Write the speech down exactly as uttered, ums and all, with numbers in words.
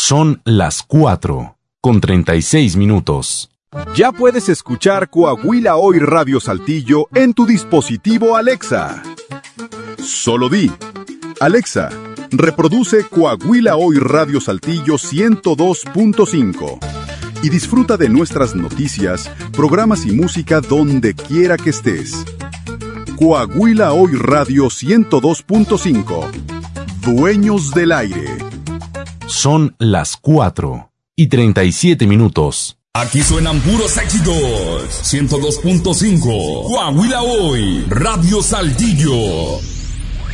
Son las cuatro, con treinta y seis minutos. Ya puedes escuchar Coahuila Hoy Radio Saltillo en tu dispositivo Alexa. Solo di, Alexa, reproduce Coahuila Hoy Radio Saltillo ciento dos punto cinco y disfruta de nuestras noticias, programas y música donde quiera que estés. Coahuila Hoy Radio ciento dos punto cinco. Dueños del aire. Son las cuatro y treinta y siete minutos. Aquí suenan puros éxitos. ciento dos punto cinco. Coahuila Hoy, Radio Saltillo.